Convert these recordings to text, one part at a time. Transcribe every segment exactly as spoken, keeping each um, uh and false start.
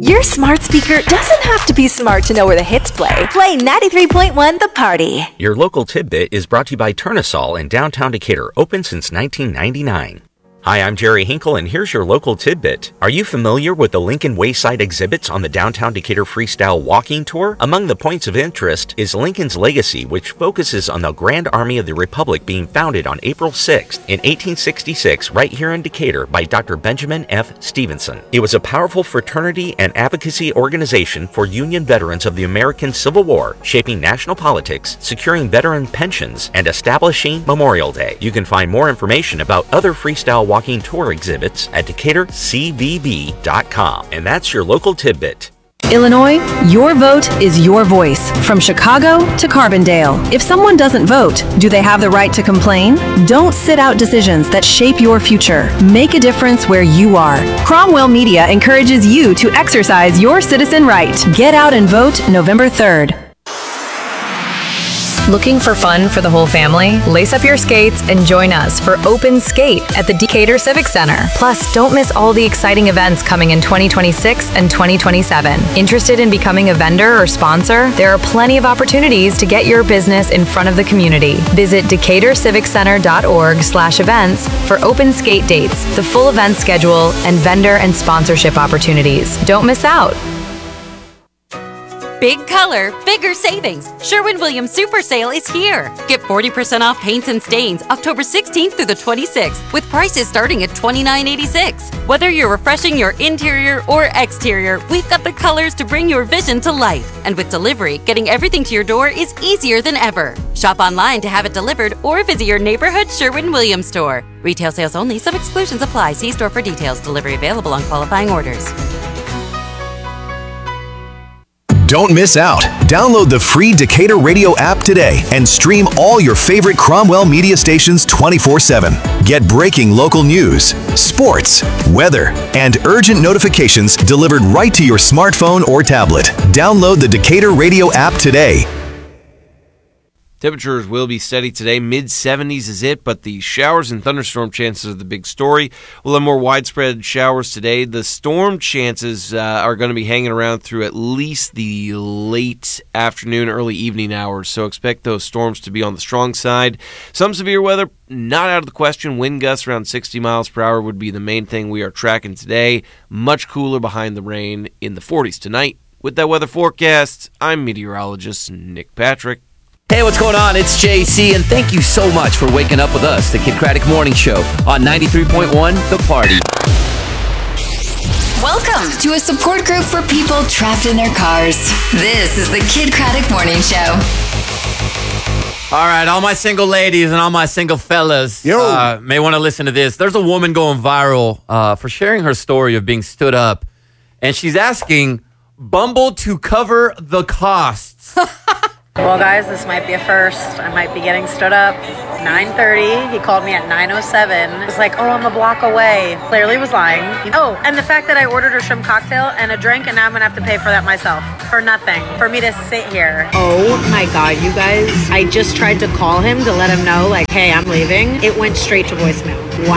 Your smart speaker doesn't have to be smart to know where the hits play. Play ninety-three point one The Party. Your local tidbit is brought to you by Turnasol in downtown Decatur, open since nineteen ninety-nine. Hi, I'm Jerry Hinkle, and here's your local tidbit. Are you familiar with the Lincoln Wayside exhibits on the Downtown Decatur Freestyle Walking Tour? Among the points of interest is Lincoln's legacy, which focuses on the Grand Army of the Republic being founded on April sixth in eighteen sixty-six right here in Decatur by Doctor Benjamin F. Stevenson. It was a powerful fraternity and advocacy organization for Union veterans of the American Civil War, shaping national politics, securing veteran pensions, and establishing Memorial Day. You can find more information about other freestyle walking tour exhibits at decatur c v b dot com. And that's your local tidbit. Illinois, your vote is your voice. From Chicago to Carbondale. If someone doesn't vote, do they have the right to complain? Don't sit out decisions that shape your future. Make a difference where you are. Cromwell Media encourages you to exercise your citizen right. Get out and vote November third. Looking for fun for the whole family? Lace up your skates and join us for Open Skate at the Decatur Civic Center. Plus, don't miss all the exciting events coming in twenty twenty-six and twenty twenty-seven. Interested in becoming a vendor or sponsor? There are plenty of opportunities to get your business in front of the community. Visit decatur civic center dot org slash events for Open Skate dates, the full event schedule, and vendor and sponsorship opportunities. Don't miss out. Big color, bigger savings. Sherwin-Williams Super Sale is here. Get forty percent off paints and stains October sixteenth through the twenty-sixth with prices starting at twenty-nine eighty-six. Whether you're refreshing your interior or exterior, we've got the colors to bring your vision to life. And with delivery, getting everything to your door is easier than ever. Shop online to have it delivered or visit your neighborhood Sherwin-Williams store. Retail sales only. Some exclusions apply. See store for details. Delivery available on qualifying orders. Don't miss out. Download the free Decatur Radio app today and stream all your favorite Cromwell media stations twenty-four seven. Get breaking local news, sports, weather, and urgent notifications delivered right to your smartphone or tablet. Download the Decatur Radio app today. Temperatures will be steady today. mid seventies is it, but the showers and thunderstorm chances are the big story. We'll have more widespread showers today. The storm chances uh, are going to be hanging around through at least the late afternoon, early evening hours, so expect those storms to be on the strong side. Some severe weather, not out of the question. Wind gusts around sixty miles per hour would be the main thing we are tracking today. Much cooler behind the rain in the forties tonight. With that weather forecast, I'm meteorologist Nick Patrick. Hey, what's going on? It's J C, and thank you so much for waking up with us, the Kid Craddock Morning Show on ninety-three point one The Party. Welcome to a support group for people trapped in their cars. This is the Kid Craddock Morning Show. All right, all my single ladies and all my single fellas uh, may want to listen to this. There's a woman going viral uh, for sharing her story of being stood up, and she's asking Bumble to cover the costs. Well, guys, this might be a first. I might be getting stood up. nine thirty. He called me at nine oh seven. It's like, oh, I'm a block away. Clearly was lying. Oh, and the fact that I ordered a shrimp cocktail and a drink, and now I'm going to have to pay for that myself. For nothing. For me to sit here. Oh, my God, you guys. I just tried to call him to let him know, like, hey, I'm leaving. It went straight to voicemail.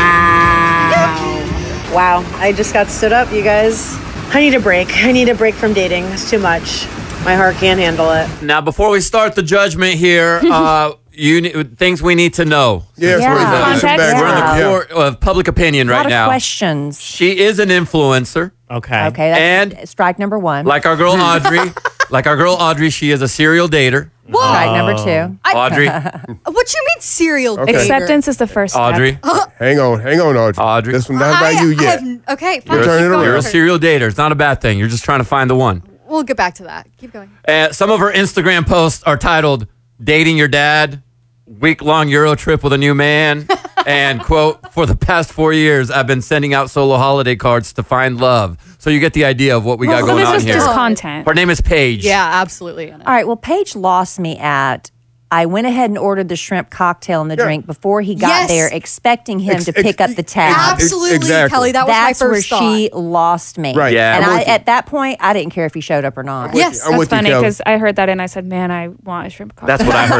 Wow. Wow. I just got stood up, you guys. I need a break. I need a break from dating. It's too much. My heart can't handle it. Now, before we start the judgment here, uh, you things we need to know. Yes, yeah. we're, in the, yeah. we're in the court of public opinion right now. A lot now. of questions. She is an influencer. Okay. Okay, that's and strike number one. Like our girl Audrey, like our girl Audrey, she is a serial dater. Whoa. Strike number two. Audrey. What you mean serial Okay. dater? Acceptance is the first step. Audrey. hang on, hang on, Audrey. Audrey. This one's not about I, you yet. I have, okay, fine. You're, Turn it a, around. you're a serial dater. It's not a bad thing. You're just trying to find the one. We'll get back to that. Keep going. Uh, some of her Instagram posts are titled "Dating Your Dad," "Week-long Euro trip with a new man," and quote, "For the past four years, I've been sending out solo holiday cards to find love." So you get the idea of what we got so going this on was here. just content. Her name is Paige. Yeah, absolutely. All right, well, Paige lost me at I went ahead and ordered the shrimp cocktail and the Yeah. drink before he got Yes. there, expecting him Ex- to ex- pick up the tab. Absolutely, exactly. Kelly. That was That's my where first thought. she lost me. Right. Yeah. And I'm I, with you. at that point, I didn't care if he showed up or not. with Yes. you. I'm That's with you, funny Kelly. because I heard that and I said, man, I want a shrimp cocktail. That's what I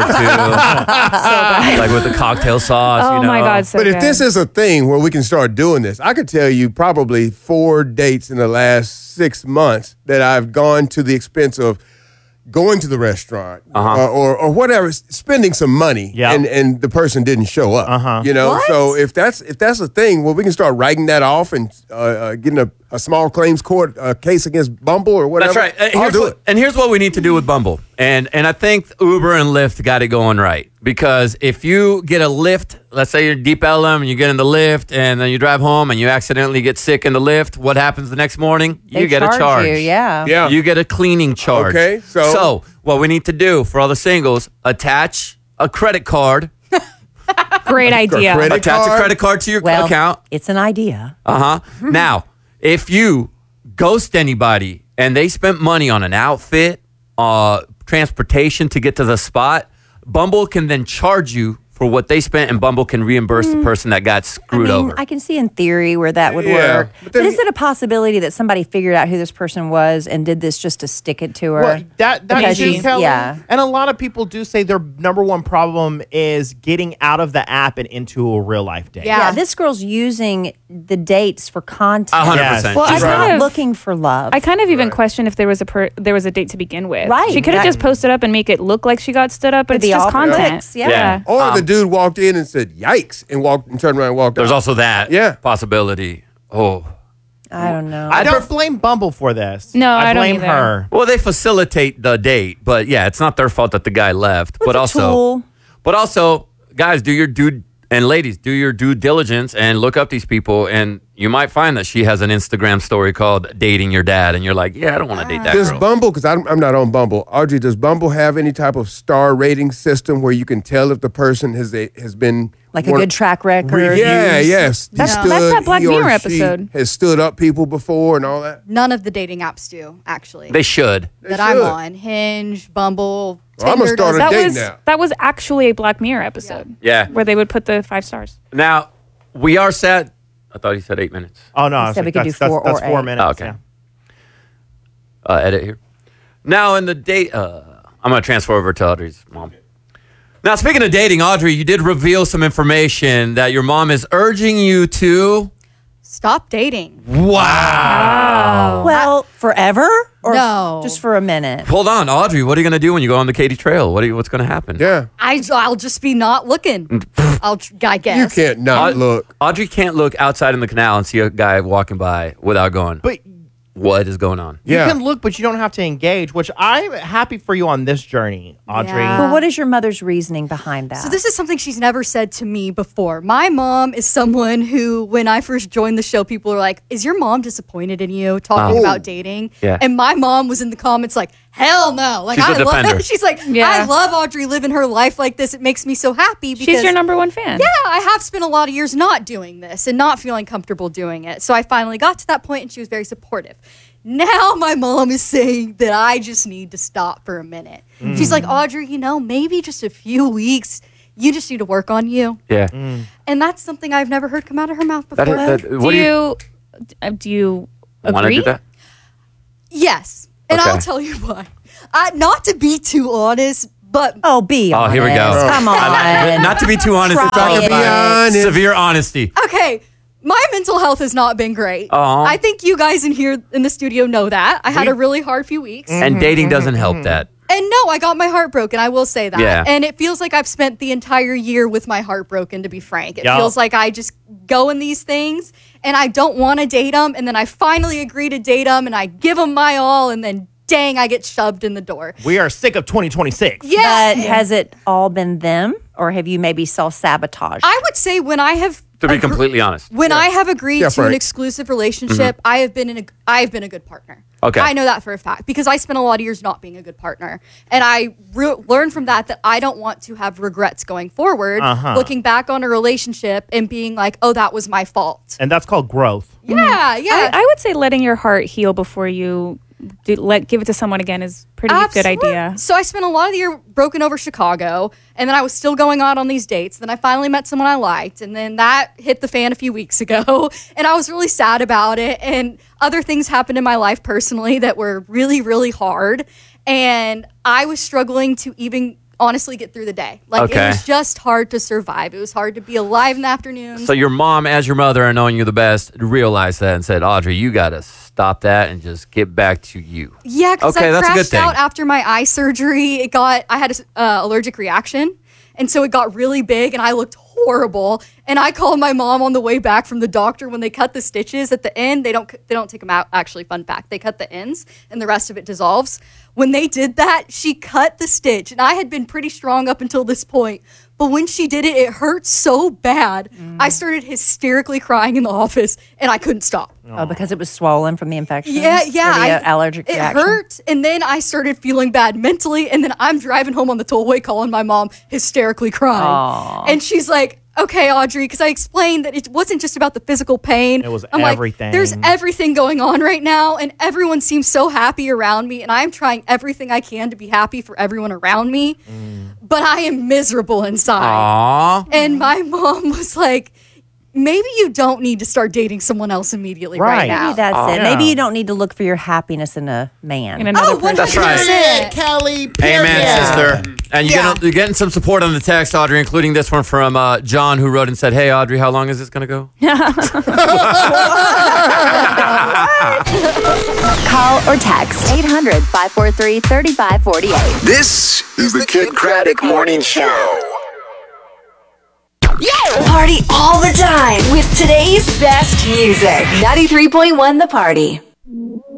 heard too. Like with the cocktail sauce. Oh you know? my God, so But if good. this is a thing where we can start doing this, I could tell you probably four dates in the last six months that I've gone to the expense of going to the restaurant Uh-huh. uh, or or whatever, s- spending some money, Yeah. and and the person didn't show up. Uh-huh. You know, What? so if that's if that's a thing, well, we can start writing that off and uh, uh, getting a, a small claims court uh, case against Bumble or whatever. That's right. Uh, I'll here's do what, it. and here's what we need to do with Bumble. And and I think Uber and Lyft got it going right. Because if you get a lift, let's say you're in Deep Ellum and you get in the lift and then you drive home and you accidentally get sick in the lift, what happens the next morning? They you get charge a charge. you, yeah. Yeah. You get a cleaning charge. Okay, so- So what we need to do for all the singles, attach a credit card. Great idea. credit attach card? a credit card to your Well, account. it's an idea. Uh huh. Now, if you ghost anybody and they spent money on an outfit, uh, transportation to get to the spot, Bumble can then charge you for what they spent, and Bumble can reimburse the person that got I screwed mean, over. I can see in theory where that would Yeah, work. but But, then- is it a possibility that somebody figured out who this person was and did this just to stick it to her? Well, that that's Because true, she's- Kelly. yeah. And a lot of people do say their number one problem is getting out of the app and into a real life date. Yeah, this girl's using the dates for content. A hundred percent. Well, I She's kind not of- looking for love. I kind of even question if there was a per, there was a date to begin with. Right. She could have That- just posted up and make it look like she got stood up, but Could it's be just all for content. clicks, yeah. Yeah. Or Um, the dude walked in and said, "Yikes," and walked and turned around and walked There's out. also that Yeah. possibility. Oh. I don't know. I I don't pref- blame Bumble for this. No, I don't blame either. her. Well, they facilitate the date, but yeah, it's not their fault that the guy left. It's but a also, tool. but also, guys, do your due and ladies, do your due diligence and look up these people, and you might find that she has an Instagram story called "Dating Your Dad," and you're like, yeah, I don't want to date that Does girl. Bumble, because I'm, I'm not on Bumble, Audrey, does Bumble have any type of star rating system where you can tell if the person has a, has been Like a one- good track record. Yeah, Reviews. yes. He That's- stood- that's that Black he or Mirror she episode. Has stood up people before and all that. None of the dating apps do, actually. They should. that They I'm should. on. Hinge, Bumble, Well, I'm gonna Tinder start a does- That date was now. that was actually a Black Mirror episode. Yeah. Where they would put the five stars. Now we are set. I thought he said eight minutes. Oh no, He I was said we like, could do that's, that's, four that's or four eight. minutes. Oh, okay. yeah. Uh, edit here. Now in the date, uh, I'm gonna transfer over to Audrey's mom. Now speaking of dating, Audrey, you did reveal some information that your mom is urging you to. Stop dating. Wow. Well, forever or No. just for a minute? Hold on, Audrey. What are you gonna do when you go on the Katy Trail? What are you, what's gonna happen? Yeah. I, I'll just be not looking. I'll, tr- I guess. You can't not Aud- look. Audrey can't look outside in the canal and see a guy walking by without going, But what is going on? you Yeah. can look, but you don't have to engage. Which I'm happy for you on this journey, Audrey. Yeah. But what is your mother's reasoning behind that? So this is something she's never said to me before. My mom is someone who, when I first joined the show, people were like, "Is your mom disappointed in you talking Oh. about dating?" Yeah. And my mom was in the comments like, "Hell no!" Like She's a I love. defender. She's like, Yeah. "I love Audrey living her life like this. It makes me so happy." Because She's your number one fan. Yeah, I have spent a lot of years not doing this and not feeling comfortable doing it. So I finally got to that point, and she was very supportive. Now my mom is saying that I just need to stop for a minute. Mm. She's like, "Audrey, you know, maybe just a few weeks. You just need to work on you." Yeah. And that's something I've never heard come out of her mouth before. That is, that, Do what do you, you, uh, do you want to agree? do that? Yes. And Okay. I'll tell you why. Uh, not to be too honest, but oh, be Oh, honest. here we go. Come I like it. on. Not to be too honest. It's Try all it. about Be honest. severe honesty. okay. My mental health has not been great. Aw. I think you guys in here in the studio know that. I had a really hard few weeks. And dating doesn't help that. And no, I got my heart broken. I will say that. Yeah. And it feels like I've spent the entire year with my heart broken, to be frank. It Yeah. feels like I just go in these things and I don't want to date them. And then I finally agree to date them and I give them my all. And then dang, I get shoved in the door. We are sick of twenty twenty-six. Yeah. But has it all been them, or have you maybe self-sabotaged? I would say when I have To be agree- completely honest. when I have agreed Yeah, to an Frank. exclusive relationship, I have been in a I've been a good partner. Okay. I know that for a fact because I spent a lot of years not being a good partner, and I re- learned from that that I don't want to have regrets going forward, Uh-huh. looking back on a relationship and being like, "Oh, that was my fault." And that's called growth. Yeah, yeah. I, I would say letting your heart heal before you do, let give it to someone again is pretty Absolutely. good idea. So I spent a lot of the year broken over Chicago, and then I was still going out on these dates. Then I finally met someone I liked, and then that hit the fan a few weeks ago, and I was really sad about it. And other things happened in my life personally that were really, really hard, and I was struggling to even honestly get through the day. Like Okay. it was just hard to survive. It was hard to be alive in the afternoons. So your mom, as your mother, and knowing you the best, realized that and said, Audrey, you got to stop that and just get back to you. Yeah, because Okay, I that's a good crashed thing. out after my eye surgery. It got I had an uh, allergic reaction, and so it got really big, and I looked horrible. And I called my mom on the way back from the doctor when they cut the stitches at the end. They don't they don't take them out. Actually, fun fact: they cut the ends, and the rest of it dissolves. When they did that, she cut the stitch, and I had been pretty strong up until this point. But when she did it, it hurt so bad. Mm. I started hysterically crying in the office, and I couldn't stop. Oh, because it was swollen from the infection? Yeah, yeah. Or the I- uh, allergic it reaction? hurt, and then I started feeling bad mentally, and then I'm driving home on the tollway calling my mom, hysterically crying. Aw. And she's like, okay, Audrey, because I explained that it wasn't just about the physical pain. It was I'm everything. Like, there's everything going on right now, and everyone seems so happy around me, and I'm trying everything I can to be happy for everyone around me, but I am miserable inside. Aww. And my mom was like, maybe you don't need to start dating someone else immediately right, Right. now. Maybe that's Oh. it. Yeah. Maybe you don't need to look for your happiness in a man. In another Oh, person. That's right. percent. Kelly. Amen, period. sister. And you're, Yeah. getting, you're getting some support on the text, Audrey, including this one from uh, John, who wrote and said, hey, Audrey, how long is this going to go? Call or text eight hundred, five four three, three five four eight. This is the Kid Craddock Morning Show. Party all the time with today's best music. ninety-three point one The Party.